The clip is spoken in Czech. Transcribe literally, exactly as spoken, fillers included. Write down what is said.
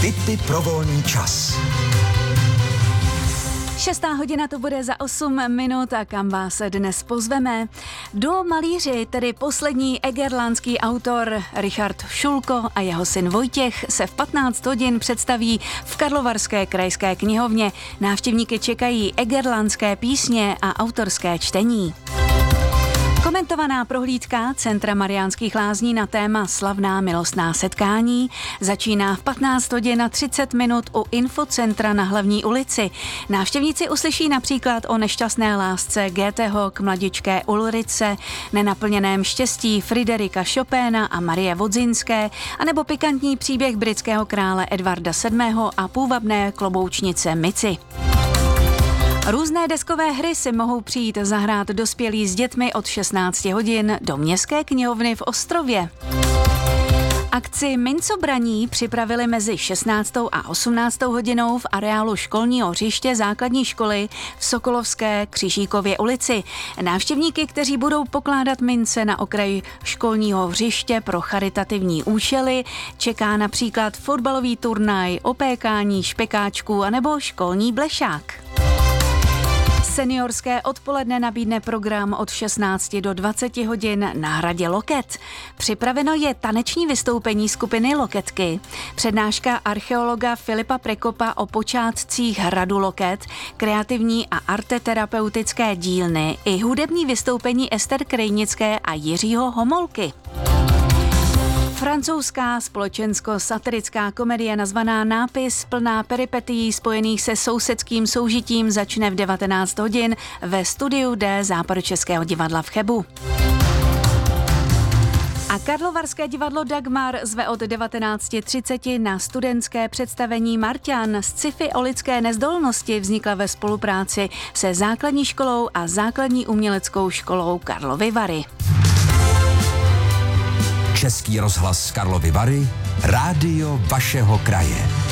Tipy pro volný čas. Šestá hodina to bude za osm minut a kam vás dnes pozveme? Do Malíři, tedy poslední egerlandský autor Richard Šulko a jeho syn Vojtěch se v patnáct hodin představí v Karlovarské krajské knihovně. Návštěvníky čekají egerlandské písně a autorské čtení. Komentovaná prohlídka Centra Mariánských Lázní na téma Slavná milostná setkání začíná v patnáct hodin a třicet minut u Infocentra na Hlavní ulici. Návštěvníci uslyší například o nešťastné lásce Goetheho k mladičké Ulrice, nenaplněném štěstí Friderika Chopina a Marie Vodzinské, anebo pikantní příběh britského krále Edvarda sedmého a půvabné kloboučnice Mici. Různé deskové hry si mohou přijít zahrát dospělí s dětmi od šestnácti hodin do Městské knihovny v Ostrově. Akci mincobraní připravili mezi šestnáctou a osmnáctou hodinou v areálu školního hřiště základní školy v Sokolovské Křižíkově ulici. Návštěvníky, kteří budou pokládat mince na okraji školního hřiště pro charitativní účely, čeká například fotbalový turnaj, opékání špekáčků anebo školní blešák. Seniorské odpoledne nabídne program od šestnácti do dvaceti hodin na hradě Loket. Připraveno je taneční vystoupení skupiny Loketky, přednáška archeologa Filipa Prekopa o počátcích hradu Loket, kreativní a arteterapeutické dílny i hudební vystoupení Ester Krejnické a Jiřího Homolky. Francouzská společensko-satirická komedie nazvaná Nápis, plná peripetií spojených se sousedským soužitím, začne v devatenáct hodin ve studiu D Západočeského divadla v Chebu. A Karlovarské divadlo Dagmar zve od devatenáct třicet na studentské představení Marťan z sci-fi o lidské nezdolnosti, vznikla ve spolupráci se základní školou a základní uměleckou školou Karlovy Vary. Český rozhlas Karlovy Vary, rádio vašeho kraje.